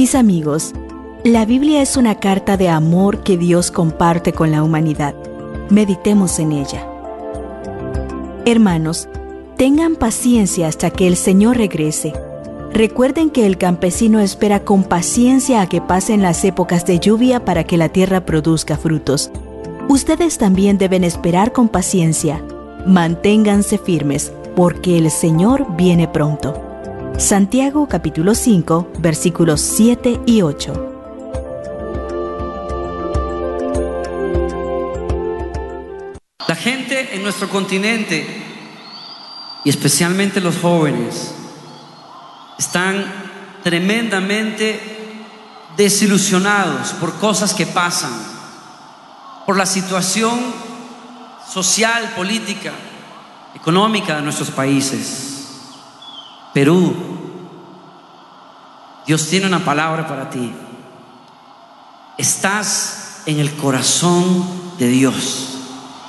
Mis amigos, la Biblia es una carta de amor que Dios comparte con la humanidad. Meditemos en ella. Hermanos, tengan paciencia hasta que el Señor regrese. Recuerden que el campesino espera con paciencia a que pasen las épocas de lluvia para que la tierra produzca frutos. Ustedes también deben esperar con paciencia. Manténganse firmes, porque el Señor viene pronto. Santiago capítulo 5, versículos 7 y 8. La gente en nuestro continente, y especialmente los jóvenes, están tremendamente desilusionados por cosas que pasan, por la situación social, política, económica de nuestros países. Perú, Dios tiene una palabra para ti. Estás en el corazón de Dios.